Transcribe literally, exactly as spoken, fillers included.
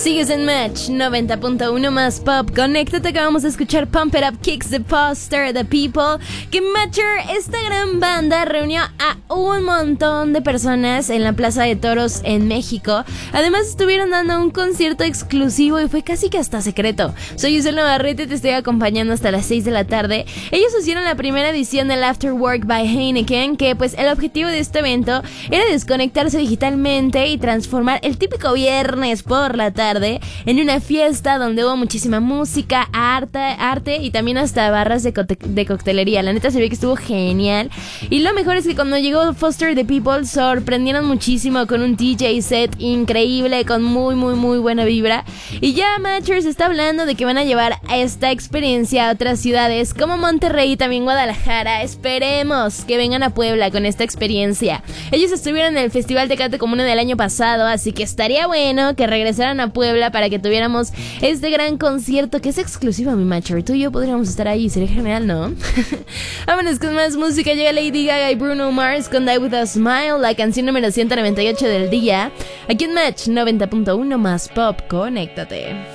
Sigues en Match noventa punto uno más Pop. Conéctate, acabamos de escuchar Pump It Up Kicks the Poster, The People. Que Matcher, esta gran banda, reunió a un montón de personas en la Plaza de Toros en México. Además estuvieron dando un concierto exclusivo y fue casi que hasta secreto. Soy Isel Navarrete, te estoy acompañando hasta las seis de la tarde. Ellos hicieron la primera edición del After Work by Heineken, que pues el objetivo de este evento era desconectarse digitalmente y transformar el típico viernes por la tarde en una fiesta donde hubo muchísima música, arte, arte y también hasta barras de, co- de coctelería. La neta se ve que estuvo genial. Y lo mejor es que cuando llegó Foster the People sorprendieron muchísimo con un D J set increíble, con muy muy muy buena vibra. Y ya Matchers está hablando de que van a llevar esta experiencia a otras ciudades como Monterrey y también Guadalajara. Esperemos que vengan a Puebla con esta experiencia. Ellos estuvieron en el Festival Tecate Comuna del año pasado, así que estaría bueno que regresaran a Puebla para que tuviéramos este gran concierto que es exclusivo a mi Matcher. Tú y yo podríamos estar ahí, sería genial, ¿no? Vámonos con más música. Llega Lady Gaga y Bruno Mars con Die With A Smile, la canción número ciento noventa y ocho del día. Aquí en Match noventa punto uno más Pop, conéctate.